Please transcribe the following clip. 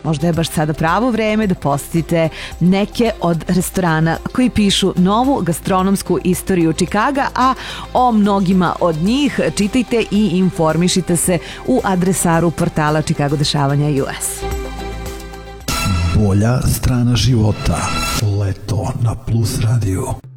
možda je baš sada pravo vreme da posjetite neke od restorana koji pišu novu gastronomsku istoriju Čikaga, a o mnogima od njih čitajte i informišite se u adresaru portala Chicago dešavanja US. Bolja strana života. Leto na Plus radiju.